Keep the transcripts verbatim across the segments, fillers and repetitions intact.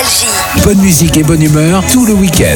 Nostalgie. Bonne musique et bonne humeur tout le week-end.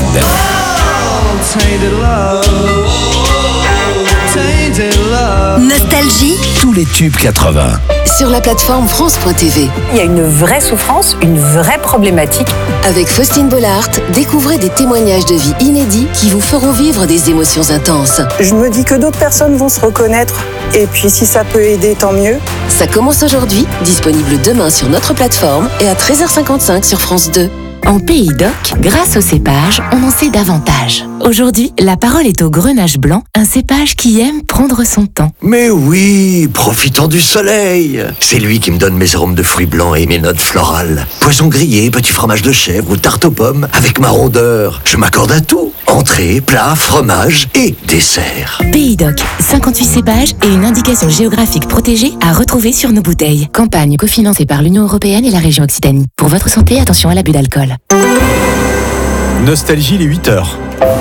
Nostalgie. Tous les tubes quatre-vingts. Sur la plateforme France point T V. Il y a une vraie souffrance, une vraie problématique. Avec Faustine Bollard, découvrez des témoignages de vie inédits qui vous feront vivre des émotions intenses. Je me dis que d'autres personnes vont se reconnaître. Et puis si ça peut aider, tant mieux. Ça commence aujourd'hui, disponible demain sur notre plateforme et à treize heures cinquante-cinq sur France deux. En Pays d'Oc, grâce au cépage, on en sait davantage. Aujourd'hui, la parole est au Grenache blanc, un cépage qui aime prendre son temps. Mais oui, profitons du soleil. C'est lui qui me donne mes arômes de fruits blancs et mes notes florales. Poisson grillé, petit fromage de chèvre ou tarte aux pommes, avec ma rondeur. Je m'accorde à tout. Entrée, plat, fromage et dessert. Pays d'Oc, cinquante-huit cépages et une indication géographique protégée à retrouver sur nos bouteilles. Campagne cofinancée par l'Union européenne et la région Occitanie. Pour votre santé, attention à l'abus d'alcool. Nostalgie, les huit heures.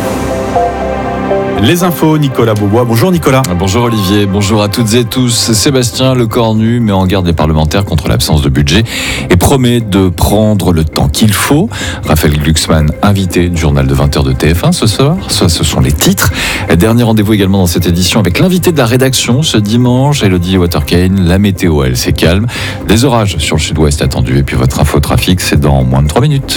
Les infos, Nicolas Beaubois. Bonjour Nicolas. Bonjour Olivier, bonjour à toutes et tous. Sébastien Lecornu met en garde les parlementaires contre l'absence de budget et promet de prendre le temps qu'il faut. Raphaël Glucksmann, invité du journal de vingt heures de T F un ce soir. Ça, ce sont les titres. Dernier rendez-vous également dans cette édition avec l'invité de la rédaction ce dimanche, Elodie Waterkane. La météo, elle, c'est calme. Des orages sur le sud-ouest attendus. Et puis votre info trafic, c'est dans moins de trois minutes.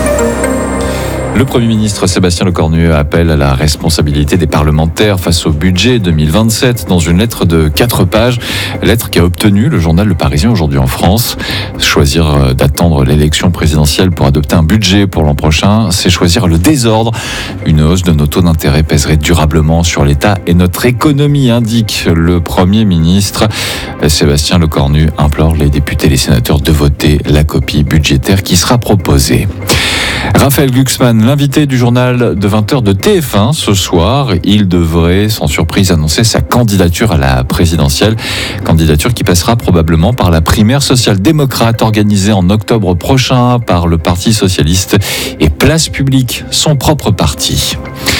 Le Premier ministre Sébastien Lecornu appelle à la responsabilité des parlementaires face au budget deux mille vingt-sept dans une lettre de quatre pages, lettre qu'a obtenue le journal Le Parisien aujourd'hui en France. Choisir d'attendre l'élection présidentielle pour adopter un budget pour l'an prochain, c'est choisir le désordre. Une hausse de nos taux d'intérêt pèserait durablement sur l'État et notre économie, indique le Premier ministre. Sébastien Lecornu implore les députés et les sénateurs de voter la copie budgétaire qui sera proposée. Raphaël Glucksmann, l'invité du journal de vingt heures de T F un ce soir, il devrait sans surprise annoncer sa candidature à la présidentielle, candidature qui passera probablement par la primaire social-démocrate organisée en octobre prochain par le Parti socialiste et Place Publique, son propre parti.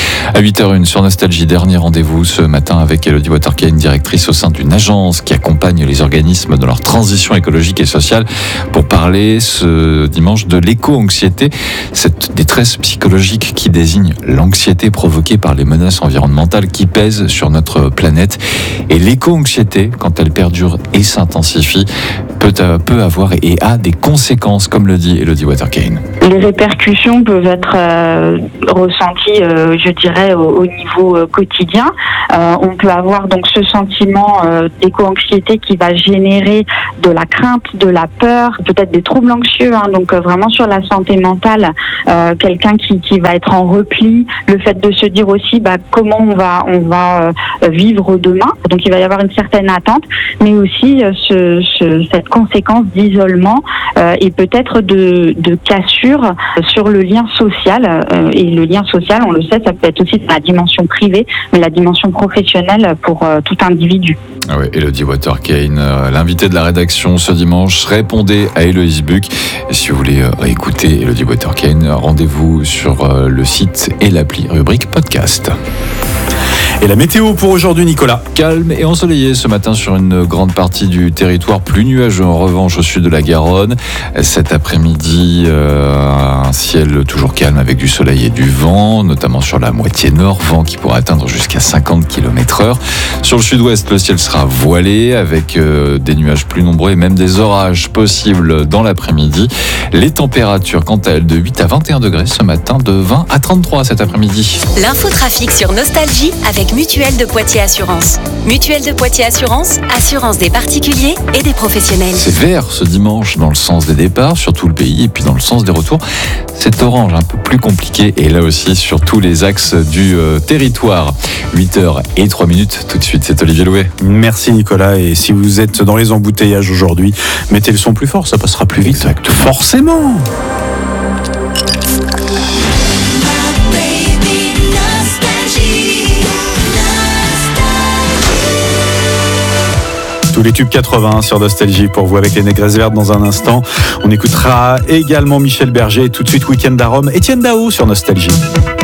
À huit heures une sur Nostalgie, dernier rendez-vous ce matin avec Elodie Waterkane, directrice au sein d'une agence qui accompagne les organismes dans leur transition écologique et sociale, pour parler ce dimanche de l'éco-anxiété, cette détresse psychologique qui désigne l'anxiété provoquée par les menaces environnementales qui pèsent sur notre planète. Et l'éco-anxiété, quand elle perdure et s'intensifie, peut, peut avoir et a des conséquences, comme le dit Elodie Waterkane. Les répercussions peuvent être euh, ressenties, euh, je dirais, au, au niveau euh, quotidien. Euh, on peut avoir donc ce sentiment euh, d'éco-anxiété qui va générer de la crainte, de la peur, peut-être des troubles anxieux. Hein, donc euh, vraiment sur la santé mentale, euh, quelqu'un qui, qui va être en repli, le fait de se dire aussi bah, comment on va on va euh, vivre demain. Donc il va y avoir une certaine attente, mais aussi euh, ce, ce, cette conséquence d'isolement euh, et peut-être de, de cassure sur le lien social. Euh, et le lien social, on le sait, ça peut être aussi la dimension privée, mais la dimension professionnelle pour euh, tout individu. Ah oui, Elodie Waterkane, euh, l'invité de la rédaction ce dimanche, répondait à Héloïse Buck. Et si vous voulez euh, écouter Elodie Waterkane, rendez-vous sur euh, le site et l'appli rubrique podcast. Et la météo pour aujourd'hui, Nicolas? Calme et ensoleillé ce matin sur une grande partie du territoire, plus nuageux en revanche au sud de la Garonne. Cet après-midi, euh, un ciel toujours calme avec du soleil et du vent, notamment sur la moitié nord, vent qui pourra atteindre jusqu'à cinquante kilomètres heure. Sur le sud-ouest, le ciel sera voilé avec euh, des nuages plus nombreux et même des orages possibles dans l'après-midi. Les températures, quant à elles, de huit à vingt et un degrés ce matin, de vingt à trente-trois cet après-midi. L'infotrafic sur Nostalgie avec Mutuelle de Poitiers Assurance. Mutuelle de Poitiers Assurance, assurance des particuliers et des professionnels. C'est vert ce dimanche dans le sens des départs sur tout le pays et puis dans le sens des retours. C'est orange, un peu plus compliqué et là aussi sur tous les axes du euh, territoire. huit heures et trois minutes, tout de suite, c'est Olivier Louet. Merci Nicolas, et si vous êtes dans les embouteillages aujourd'hui, mettez le son plus fort, ça passera plus vite. Exactement. Forcément. Tous les tubes quatre-vingts sur Nostalgie pour vous avec les Négresses Vertes dans un instant. On écoutera également Michel Berger et tout de suite Week-end à Rome. Étienne Dao sur Nostalgie.